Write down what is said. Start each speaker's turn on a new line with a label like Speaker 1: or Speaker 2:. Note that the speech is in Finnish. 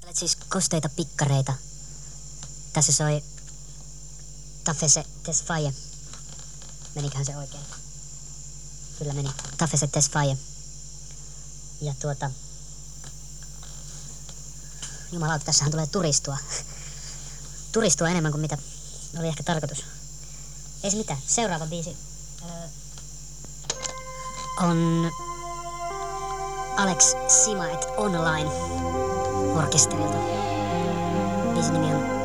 Speaker 1: Olet siis kosteita pikkareita. Tässä soi Tafese Tesfaye. Meniköhän se oikein? Kyllä meni. Tafese Tesfaye. Ja jumalauta, tässähän tulee turistua. Turistua enemmän kuin mitä oli ehkä tarkoitus. Ei se mitään. Seuraava biisi on Alex Sima et Online orkesterilta. Biisin nimi on